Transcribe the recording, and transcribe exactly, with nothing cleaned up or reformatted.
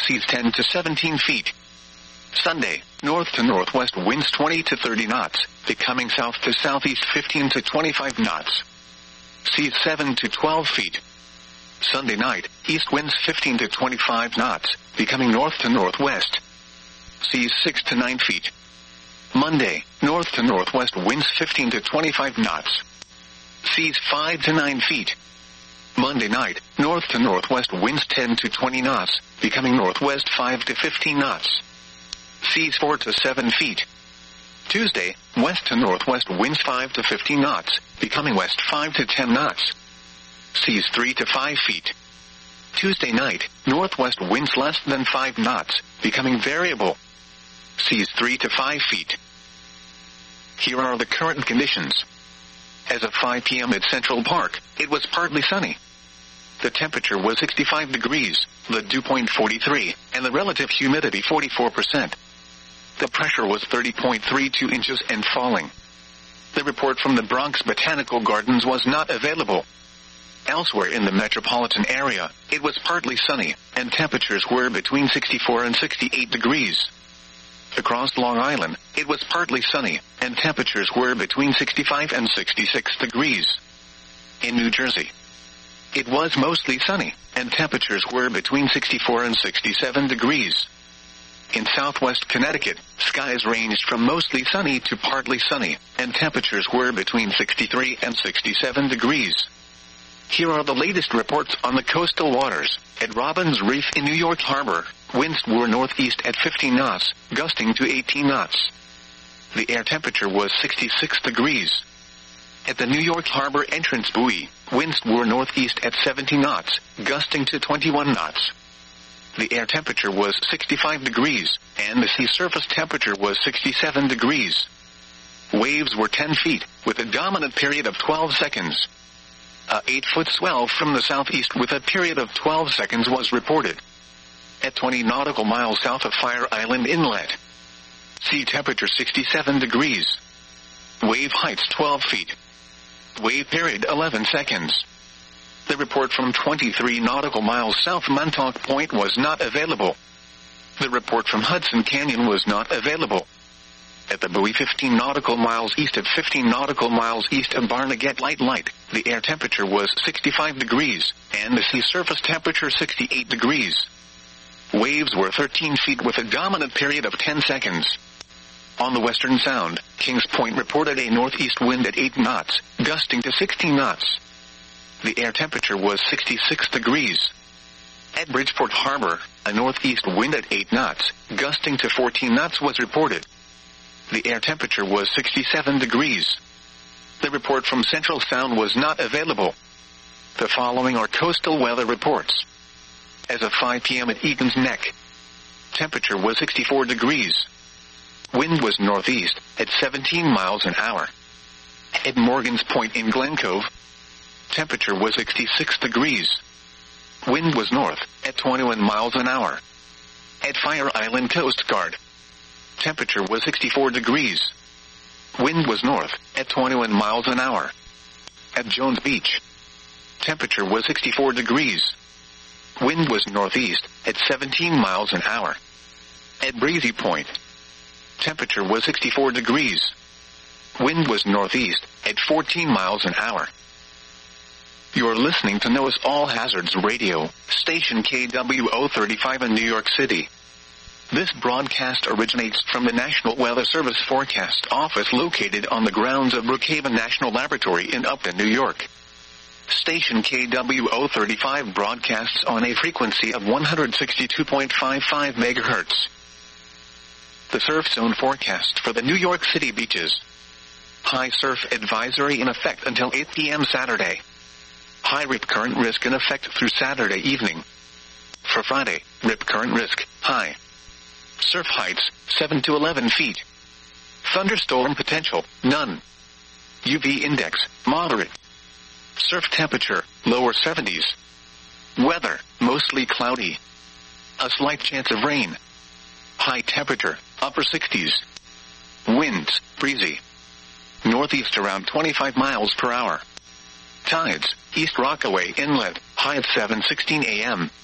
seas ten to seventeen feet. Sunday, north to northwest winds twenty to thirty knots, becoming south to southeast fifteen to twenty-five knots. Seas seven to twelve feet. Sunday night, east winds fifteen to twenty-five knots, becoming north to northwest. Seas six to nine feet. Monday, north to northwest winds fifteen to twenty-five knots. Seas five to nine feet. Monday night, north to northwest winds ten to twenty knots, becoming northwest five to fifteen knots. Seas four to seven feet. Tuesday, west to northwest winds five to fifteen knots, becoming west five to ten knots. Seas three to five feet. Tuesday night, northwest winds less than five knots, becoming variable. Seas three to five feet. Here are the current conditions. As of five p.m. at Central Park, it was partly sunny. The temperature was sixty-five degrees, the dew point forty-three, and the relative humidity forty-four percent. The pressure was thirty point three two inches and falling. The report from the Bronx Botanical Gardens was not available. Elsewhere in the metropolitan area, it was partly sunny, and temperatures were between sixty-four and sixty-eight degrees. Across Long Island, it was partly sunny, and temperatures were between sixty-five and sixty-six degrees. In New Jersey, it was mostly sunny, and temperatures were between sixty-four and sixty-seven degrees. In southwest Connecticut, skies ranged from mostly sunny to partly sunny, and temperatures were between sixty-three and sixty-seven degrees. Here are the latest reports on the coastal waters. At Robbins Reef in New York Harbor, winds were northeast at fifteen knots, gusting to eighteen knots. The air temperature was sixty-six degrees. At the New York Harbor entrance buoy, winds were northeast at seventy knots, gusting to twenty-one knots. The air temperature was sixty-five degrees, and the sea surface temperature was sixty-seven degrees. Waves were ten feet, with a dominant period of twelve seconds. A eight-foot swell from the southeast with a period of twelve seconds was reported. At twenty nautical miles south of Fire Island Inlet, sea temperature sixty-seven degrees. Wave heights twelve feet. Wave period eleven seconds. The report from twenty-three nautical miles south Montauk Point was not available. The report from Hudson Canyon was not available. At the buoy fifteen nautical miles east of fifteen nautical miles east of Barnegat Light Light, the air temperature was sixty-five degrees, and the sea surface temperature sixty-eight degrees. Waves were thirteen feet with a dominant period of ten seconds. On the Western Sound, Kings Point reported a northeast wind at eight knots, gusting to sixteen knots. The air temperature was sixty-six degrees. At Bridgeport Harbor, a northeast wind at eight knots, gusting to fourteen knots was reported. The air temperature was sixty-seven degrees. The report from Central Sound was not available. The following are coastal weather reports. As of five p.m. at Eaton's Neck, temperature was sixty-four degrees. Wind was northeast at seventeen miles an hour. At Morgan's Point in Glen Cove, temperature was sixty-six degrees. Wind was north at twenty-one miles an hour. At Fire Island Coast Guard, temperature was sixty-four degrees. Wind was north at twenty-one miles an hour. At Jones Beach, temperature was sixty-four degrees. Wind was northeast at seventeen miles an hour. At Breezy Point, temperature was sixty-four degrees. Wind was northeast at fourteen miles an hour. You're listening to NOAA's All Hazards Radio, station K W O thirty-five in New York City. This broadcast originates from the National Weather Service Forecast Office located on the grounds of Brookhaven National Laboratory in Upton, New York. Station K W O thirty-five broadcasts on a frequency of one hundred sixty-two point five five megahertz. The surf zone forecast for the New York City beaches. High surf advisory in effect until eight p.m. Saturday. High rip current risk in effect through Saturday evening. For Friday, rip current risk, high. Surf heights, seven to eleven feet. Thunderstorm potential, none. U V index, moderate. Surf temperature, lower seventies. Weather, mostly cloudy. A slight chance of rain. High temperature, upper sixties. Winds, breezy. Northeast around twenty-five miles per hour. Tides, East Rockaway Inlet, high at seven sixteen a.m.